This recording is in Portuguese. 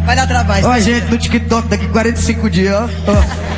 Vai dar trabalho. Ó, gente, no TikTok daqui 45 dias, ó.